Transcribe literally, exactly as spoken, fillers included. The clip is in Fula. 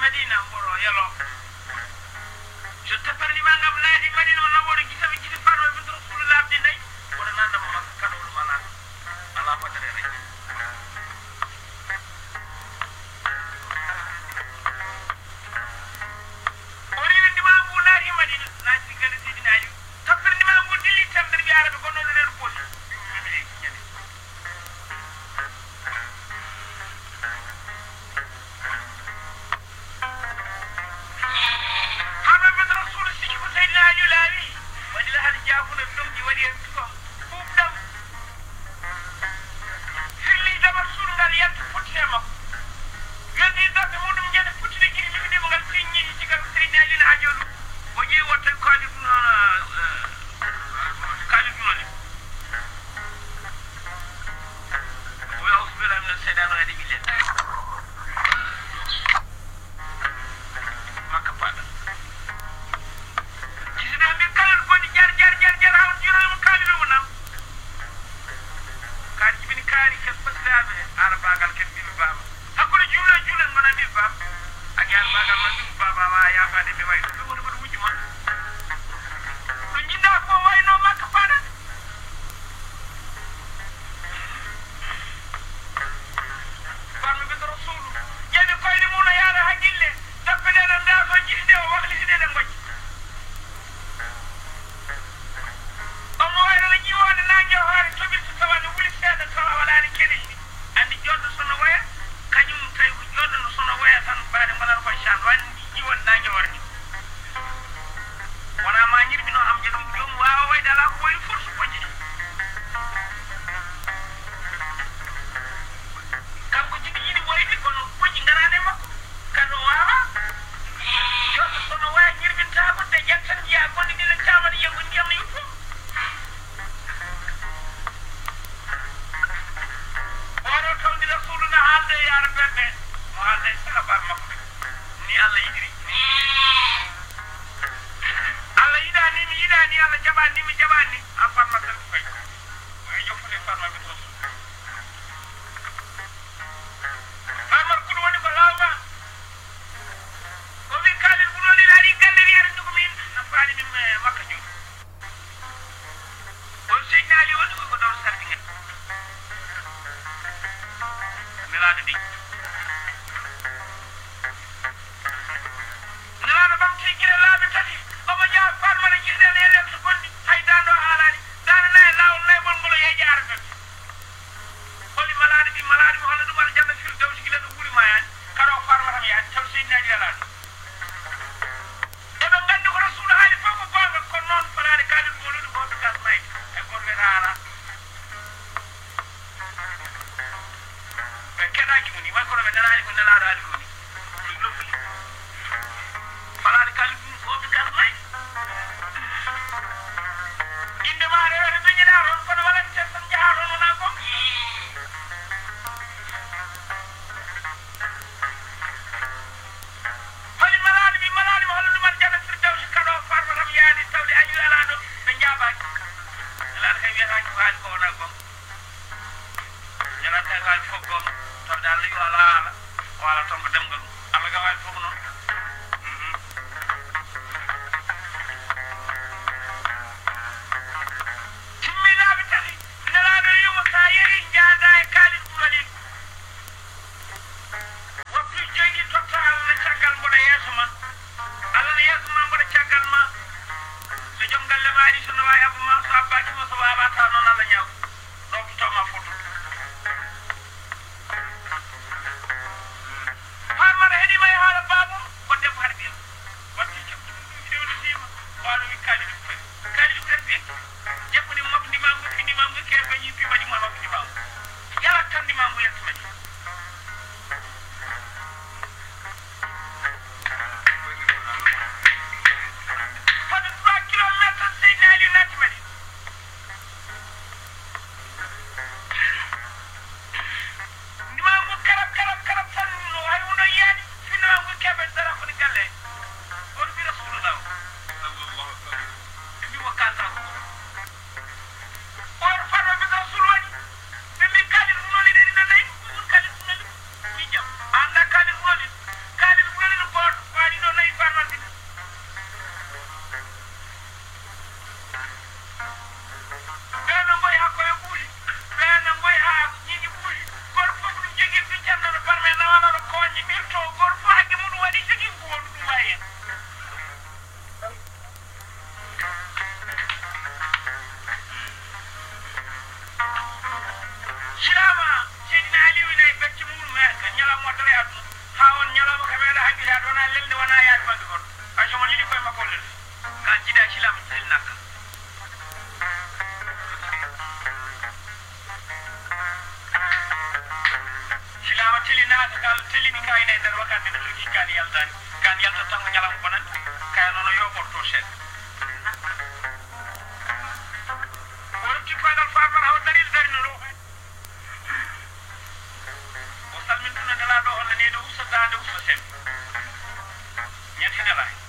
Medina mboro yelo je te parli mangam naati Medina on nawori gisami gisi farma bin rasulullah abdi nay wala nanda mo kanul mana ala padare rek ori ndi ma bu naati Medina naati gane sidina ayu tapir ndi ma bu dili tam der bi arabe ko non len poli ni bir to gor fa ke mun wadi tigi ko du waye Shirama Sayyidina Ali wina becc mun ma nyala mo dara adu hawon nyala mo kamela habi ya dona lelde wana ya bangi gon ajo mo lili koy makol kan jida Shirama til nak Shirama tili na kal tili ni kay ne dar wakande na tuki kan yaldan kan yalda tang nyala mo banan kay nono yo porto shet wor ci fagal farman haw dalil dari no min tuna nela do holla ni do usa dande usa sem ñen hene la